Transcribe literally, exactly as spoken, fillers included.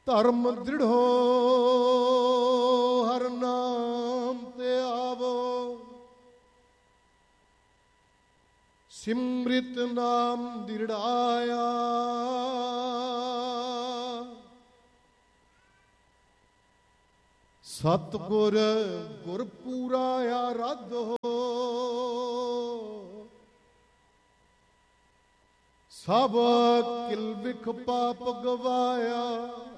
ਧਰਮ ਦ੍ਰਿੜੋ ਹਰ ਨਾਮ ਤੇ ਆਵੋ, ਸਿਮ੍ਰਿਤ ਨਾਮ ਦ੍ਰਿੜਾਇਆ। ਸਤਿਗੁਰ ਗੁਰ ਪੂਰਾ ਆਰਾਧੋ, ਸਭ ਕਿਲ ਬਿਖ ਪਾਪ ਗਵਾਇਆ।